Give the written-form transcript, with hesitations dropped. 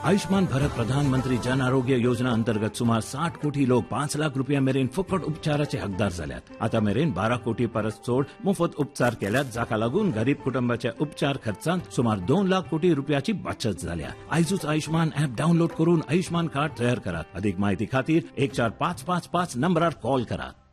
आयुष्मान भारत प्रधानमंत्री जन आरोग्य योजना अंतर्गत सुमार 60 कोटी लोक 5 लाख रुपया मेरेन फुकट उपचाराचे हकदार झाल्यात. आता मेरेन 12 कोटी परस चोड मोफत उपचार केल्यात, जाका लागून गरीब कुटुंबाच्या उपचार खर्चात सुमार 2 लाख कोटी रुपयाची बचत झाल्या. आयजूच आयुष्मान ऍप डाउनलोड करून आयुष्मान कार्ड तयार करा. अधिक माहिती खातीर 14555 नंबरार कॉल करा.